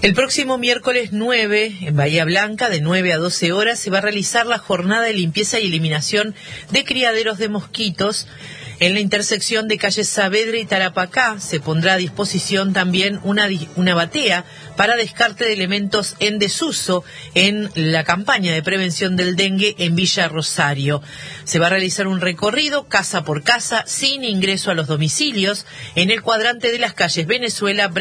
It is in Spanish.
El próximo miércoles 9, en Bahía Blanca, de 9 a 12 horas, se va a realizar la jornada de limpieza y eliminación de criaderos de mosquitos. En la intersección de calles Saavedra y Tarapacá se pondrá a disposición también una batea para descarte de elementos en desuso en la campaña de prevención del dengue en Villa Rosario. Se va a realizar un recorrido casa por casa sin ingreso a los domicilios en el cuadrante de las calles Venezuela,